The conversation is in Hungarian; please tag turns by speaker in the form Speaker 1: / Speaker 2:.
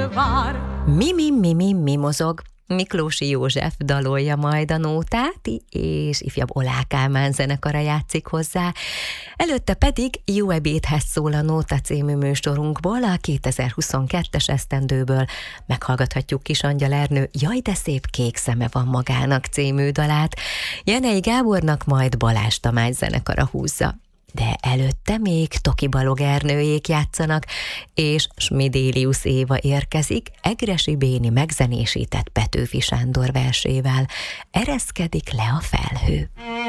Speaker 1: vár.
Speaker 2: Mi mozog. Miklósi József dalolja majd a nótát, és ifjabb Oláh Kálmán zenekara játszik hozzá. Előtte pedig Jó ebédhez szól a Nóta című műsorunkból, a 2022-es esztendőből meghallgathatjuk Kisangyal Ernő Jaj, de szép kék szeme van magának című dalát. Jenei Gábornak majd Balázs Tamás zenekara húzza. De előtte még Toki Balog Ernőjék játszanak, és Smidélius Éva érkezik Egressy Béni megzenésített Petőfi Sándor versével. Ereszkedik le a felhő.